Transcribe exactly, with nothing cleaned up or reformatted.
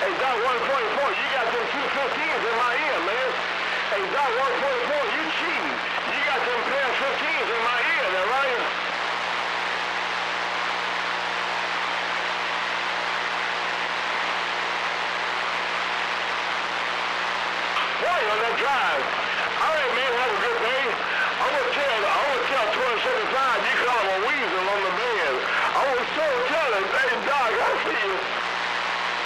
Hey, Doc one twenty-four, you got them two fifteens in my ear, man. Hey, Doc one twenty-four, you cheating. You got them pair of fifteens in my ear, now, right? Boy, on that drive. All right, man, have a